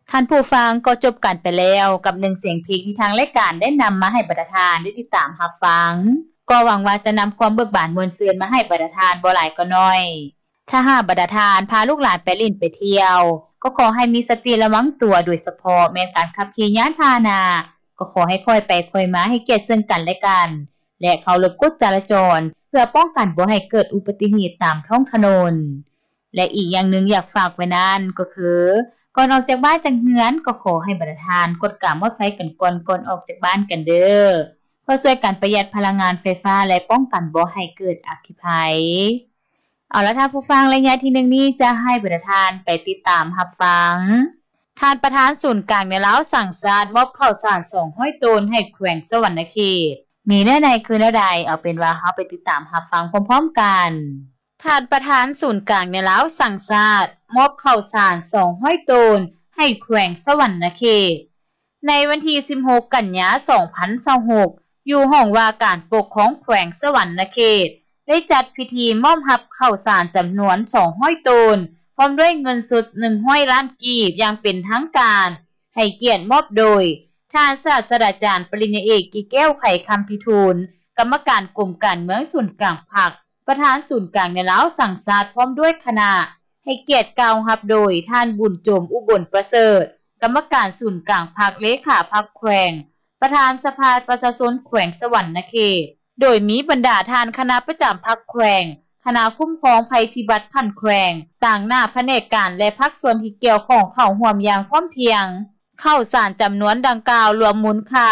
ท่านผู้ฟังก็จบกันไปแล้วกับ1เสียงเพลงที่ทางรายการได้นำมาให้บรรดาทานได้ติดตามรับฟังก็หวังว่าจะนำความเบิกบานมวลซื่นมาให้บรรดาทานบ่หลายก็น้อยถ้าหากบรรดาทานพาลูกหลานไปเล่นไปเที่ยวก็ขอให้มีสติระวังตัวโดยเฉพาะแม้การขับขี่ยานพาหนะก็ขอให้ค่อยไปค่อยมาให้เกียรติซึ่งกันและกันและเคารพกฎจราจรเพื่อป้องกันบ่ให้เกิดอุบัติเหตุตามท้องถนนและอีกอย่างนึงอยากฝากไว้นั้นก็คือก่อนออกจากบ้านจังเฮือนก็ขอให้บรรดาทานกดกะมอไซค์กันก่อนออกจากบ้านกันเด้อเพื่อช่วยกันประหยัดพลังงานไฟฟ้าและป้องกันบ่ให้เกิดอัคคีภัยเอาละท่านผู้ฟังระยะที่1นี้จะให้บรรดาทานไปติดตามรับฟังท่านประธานศูนย์กลางในลาวสั่งสาดมอบข้าวสาร200 ตนให้แขวงสวรรณเขตมีแน่ใดคือแนวใดเอาเป็นว่าเฮาไปติดตามรับฟังพร้อมๆกันท่านประธานศูนย์กลางในลาวสั่งสาดมอบข้าวสาร200 ตนให้แขวงสวรรณเขตในวันที่16 กันยายน 2026อยู่ห้องว่าการปกครองแขวงสวรรณเขตได้จัดพิธีมอบรับข้าวสารจำนวน200 ตนพร้อมด้วยเงินสด100 ล้านกีบอย่างเป็นทางการให้เกียรติมอบโดยท่านศาสตราจารย์ปริญญาเอกกิแก้วไข่คำพิทูลกรรมการกรมการเมืองศูนย์กลางภาคประธานศูนย์กลางในลาวสั่งสาดพร้อมด้วยคณะให้เกียรติกล่าวรับโดยท่านบุญจมอุบลประเสริฐกรรมการศูนย์กลางภาคเลขาภาคแขวงประธานสภาประชาชนแขวงสวรรณเขตโดยมีบรรดาท่านคณะประจำภาคแขวงคณะคุ้มครองภัยพิบัติขั้นแขวงต่างหน้าแผนกการและภาคส่วนที่เกี่ยวข้องเข้าร่วมอย่างพร้อมเพรียงข้าวสารจำนวนดังกล่าวรวมมูลค่า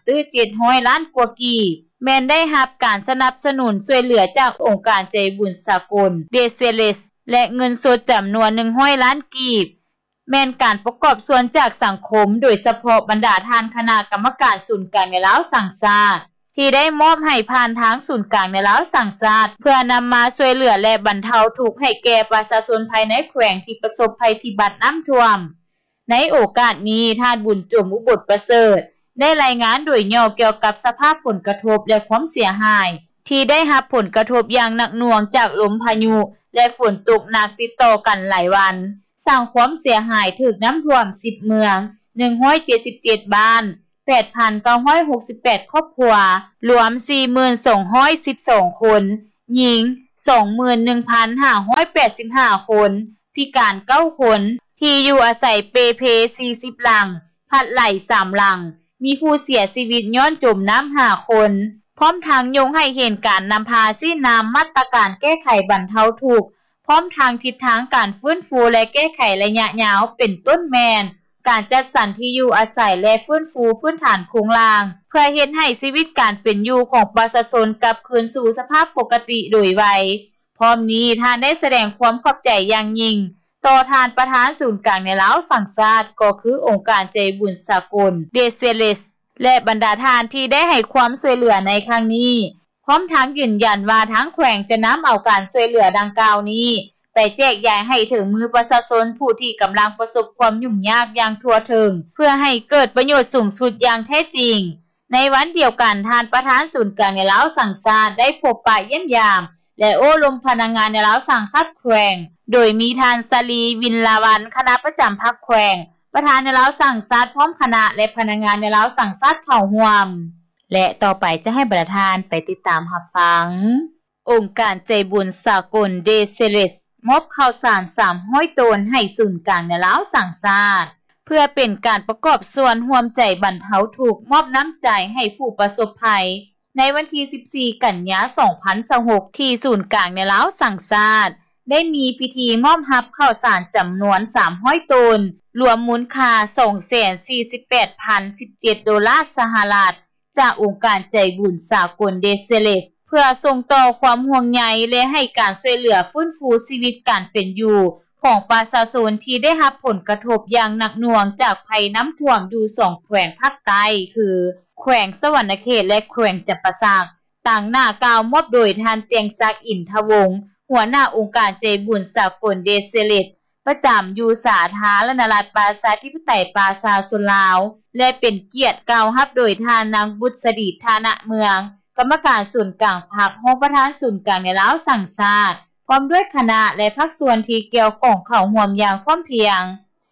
3.700 ล้านกว่ากีบแม้นได้รับการสนับสนุนช่วยเหลือจากองค์การใจบุญสากลเดเซเลสและเงินสดจำนวน100 ล้านกีบแม่นการประกอบส่วนจากสังคมโดยเฉพาะบรรดาท่านคณะกรรมการศูนย์กลางในลาวสั่งสาดที่ได้มอบให้ผ่านทางศูนย์กลางในลาวสั่งสาดเพื่อนำมาช่วยเหลือและบรรเทาทุกข์ให้แก่ประชาชนภายในแขวงที่ประสบภัยพิบัติน้ำท่วมในโอกาสนี้ท่านบุญจมอุบลประเสริฐได้รายงานโดยย่อเกี่ยวกับสภาพผลกระทบและความเสียหายที่ได้รับผลกระทบอย่างหนักหน่วงจากลมพายุและฝนตกหนักติดต่อกันหลายวันสร้างความเสียหายถึงน้ำท่วม10 เมือง177 บ้าน 8,968 ครอบครัวรวม 4,212 คนหญิง 21,585 คนพิการ9 คนที่อยู่อาศัยเปเพ40 หลังพัดไหล3 หลังมีผู้เสียชีวิตย้อนจมน้ำ5 คนพร้อมทางยงให้เห็นการนำพาซี้น้ำมาตรการแก้ไขบรรเทาทุกข์พร้อมทางทิศทางการฟื้นฟูและแก้ไขระยะยาวเป็นต้นแมนการจัดสรรที่อยู่อาศัยและฟื้นฟูพื้นฐานโครงสร้างเพื่อเฮ็ดให้ชีวิตการเป็นอยู่ของประชาชนกลับคืนสู่สภาพปกติโดยไวพร้อมนี้ท่านได้แสดงความขอบใจอย่างยิ่งต่อท่านประธานศูนย์กลางในลาวสั่งสาดก็คือองค์การใจบุญสากลเดเซเลสและบรรดาท่านที่ได้ให้ความช่วยเหลือในครั้งนี้พร้อมทั้งยืนยันว่าทางแขวงจะนำเอาการช่วยเหลือดังกล่าวนี้ไปแจกจ่ายให้ถึงมือประชาชนผู้ที่กำลังประสบความยุ่งยากอย่างทั่วถึงเพื่อให้เกิดประโยชน์สูงสุดอย่างแท้จริงในวันเดียวกันท่านประธานศูนย์กลางในลาวสั่งสาดได้พบปะเยี่ยมยามและโอ้ลมพนักงานในลาวสั่งสาดแขวงโดยมีท่านสลีวินลาวันคณะประจำภาคแขวงประธานในลาวสั่งสาดพร้อมคณะและพนักงานในลาวสั่งสาดเข้าร่วมและต่อไปจะให้บรรดาท่านไปติดตามรับฟังองค์การใจบุญสากลเดเซเลสมอบข้าวสาร300 ตนให้ศูนย์กลางในลาวสั่งสาดเพื่อเป็นการประกอบส่วนร่วมใจบรรเทาทุกข์มอบน้ำใจให้ผู้ประสบภัยในวันที่14 กันยายน 2026ที่ศูนย์กลางในลาวสั่งสาดได้มีพิธีมอบรับข้าวสารจำนวน300 ตนรวมมูลค่า 248,017 ดอลลาร์สหรัฐจากองค์การใจบุญสากลเดเซเลสเพื่อส่งต่อความห่วงใยและให้การช่วยเหลือฟื้นฟูชีวิตการเป็นอยู่ของประชาชนที่ได้รับผลกระทบอย่างหนักหน่วงจากภัยน้ำท่วมอยู่2แขวงภาคใต้คือแขวงสวรรณเขตและแขวงจำปาสักต่างหน้ากล่าวมอบโดยท่านเตียงศักดิ์อินทวงศ์หัวหน้าองค์การใจบุญสากลเดเซเลสประจำอยู่สาธารณรัฐประชาธิปไตยประชาชนลาวและเป็นเกียรติกล่าวรับโดยท่านนางบุษดีธานะเมืองกรรมการศูนย์กลางภาครองประธานศูนย์กลางในลาวสั่งสาดพร้อมด้วยคณะและภาคส่วนที่เกี่ยวข้องเข้าร่วมอย่างพร้อมเพรียง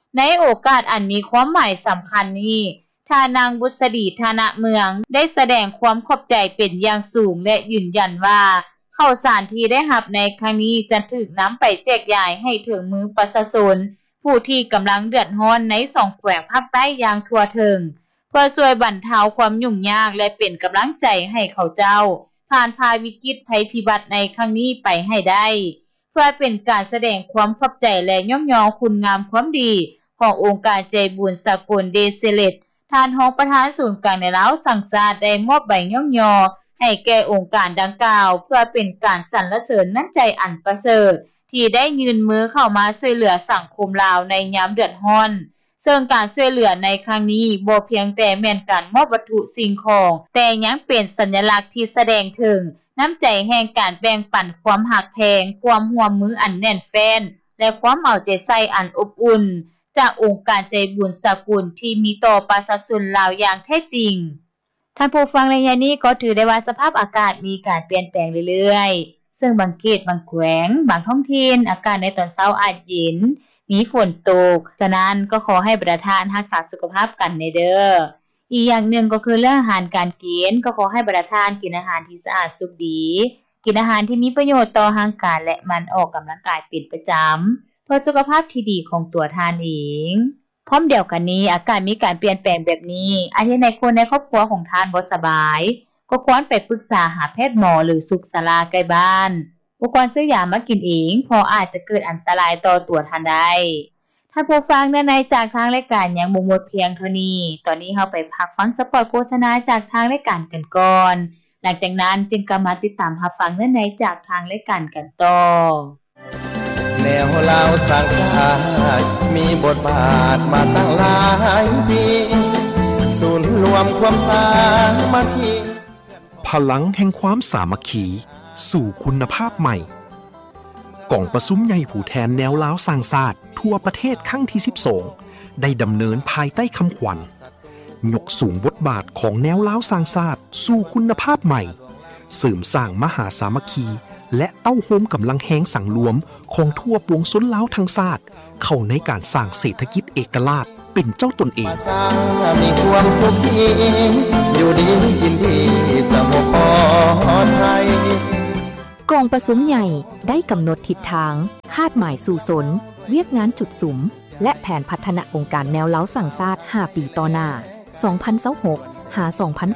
ในโอกาสอันมีความหมายสำคัญนี้ท่านางบุษดีธนเมืองได้แสดงความขอบใจเป็นอย่างสูงและยืนยันว่าข้าวสารที่ได้รับในครั้งนี้จะถูกนำไปแจกจ่ายให้ถึงมือประชาชนผู้ที่กำลังเดือดร้อนใน2แขวงภาคใต้อย่างทั่วถึงเพื่อช่วยบรรเทาความยุ่งยากและเป็นกำลังใจให้เขาเจ้าผ่านภาวิกฤตภัยพิบัติในครั้งนี้ไปให้ได้เพื่อเป็นการแสดงความขอบใจและย่อมยอคุณงามความดีขององค์การใจบุญสากลเดเซเลตท่านรองประธานศูนย์กลางในลาวสังสาสได้มอบใบย่อมยอให้แก่องค์การดังกล่าวเพื่อเป็นการสรรเสริญน้ำใจอันประเสริฐที่ได้ยืนมือเข้ามาช่วยเหลือสังคมลาวในยามเดือดร้อนซึ่งการช่วยเหลือในครั้งนี้บ่เพียงแต่แม่นการมอบวัตถุสิ่งของแต่ยังเป็นสัญลักษณ์ที่แสดงถึงน้ำใจแห่งการแบ่งปันความหักแพงความร่วมมืออันแน่นแฟ้นและความเอาใจใส่อันอบอุ่นจากองค์การใจบุญสากลที่มีต่อประชาชนลาวอย่างแท้จริงท่านผู้ฟังในยามนี้ก็ถือได้ว่าสภาพอากาศมีการเปลี่ยนแปลงเรื่อยๆซึ่งบางเขตบางแขวงบางท้องถิ่นอากาศในตอนเช้าอาจเย็นมีฝนตกฉะนั้นก็ขอให้ประทานรักษาสุขภาพกันในเด้ออีกอย่างหนึ่งก็คือเรื่องอาหารการกินก็ขอให้ประทานกินอาหารที่สะอาดสุขดีกินอาหารที่มีประโยชน์ต่อร่างกายและมันออกกำลังกายเป็นประจำเพื่อสุขภาพที่ดีของตัวทานเองพร้อมเดียวกันนี้อากาศมีการเปลี่ยนแปลงแบบนี้อาจจะในคนในครอบครัวของท่านบ่สบายก็ควรไปปรึกษาหาแพทย์หมอหรือสุขศาลาใกล้บ้านบ่ควรซื้อยามากินเองเพราะอาจจะเกิดอันตรายต่อตัวท่านได้ถ้าผู้ฟังในจากทางรายการยังบ่หมดเพียงเท่านี้ตอนนี้เราไปพักฟังสปอตโฆษณาจากทางรายการกันก่อนหลังจากนั้นจึงกลับมาติดตามรับฟังในจากทางรายการกันต่อแนวลาวสร้างชาติมีบทบาทมาตั้งหลายปีศูนย์รวมความสามัคคีพลังแห่งความสามัคคีสู่คุณภาพใหม่กองประสุมใหญ่ผู้แทนแนวลาวสร้างชาติทั่วประเทศครั้งที่12ได้ดำเนินภายใต้คำขวัญยกสูงบทบาทของแนวลาวสร้างชาติสู่คุณภาพใหม่เสริมสร้างมหาสามัคคีและเต้าโฮมกำลังแหงสังรวมของทั่วปวงชนลาวทั้งชาติเข้าในการสร้างเศรษฐกิจเอกราชเป็นเจ้าตนเองมีความสุขอยู่ดีกินดีสมปลไทยกองประสุมใหญ่ได้กำหนดทิศทางคาดหมายสู่สนเวียกงานจุดสุมและแผนพัฒนาองค์การแนวเล้าสั่งชาติ5ปีต่อหน้า2026หา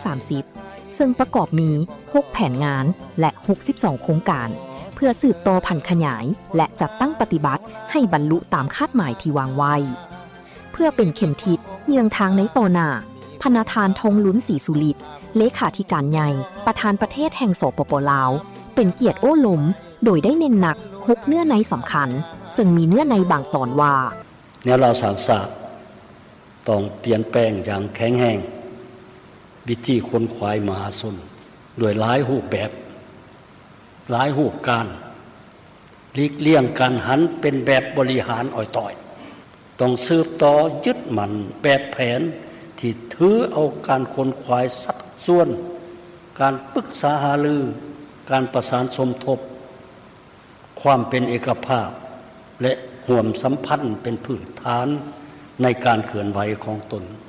2030ซึ่งประกอบมี6แผนงานและ62โครงการเพื่อสืบต่อพันขยายและจัดตั้งปฏิบัติให้บรรลุตามคาดหมายที่วางไว้เพื่อเป็นเข็มทิศเยืองทางในต่อหน้าพนาธานทองลุ้นศรีสุริตเลขาธิการใหญ่ประธานประเทศแห่งสปป.ลาวเป็นเกียรติโอ้ลมโดยได้เน้นหนัก6เนื้อในสำคัญซึ่งมีเนื้อในบางตอนว่าแนวเราสารศาสตร์ต้องเปลี่ยนแปลงอย่างแข็งแรงวิธีค้นคว้ามหาชนโดยหลายรูปแบบหลายรูปการหลีกเลี่ยงการหันเป็นแบบบริหารอ่อยต่อยต้องสืบต่อยึดมั่นแบบแผนที่ถือเอาการค้นคว้าสัดส่วนการปรึกษาหารือการประสานสมทบความเป็นเอกภาพและร่วมสัมพันธ์เป็นพื้นฐานในการเคลื่อนไหวของตน